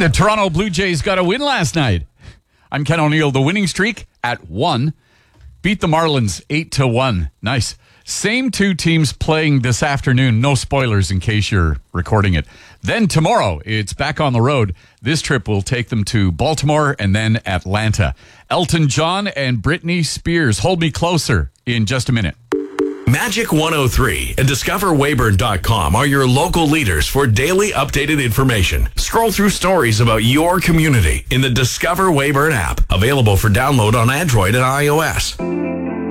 the Toronto Blue Jays got a win last night. I'm Ken O'Neill. The winning streak at 1. Beat the Marlins 8-1. Nice. Same two teams playing this afternoon. No spoilers in case you're recording it. Then tomorrow, it's back on the road. This trip will take them to Baltimore and then Atlanta. Elton John and Britney Spears. Hold me closer in just a minute. Magic 103 and DiscoverWeyburn.com are your local leaders for daily updated information. Scroll through stories about your community in the Discover Weyburn app, available for download on Android and iOS.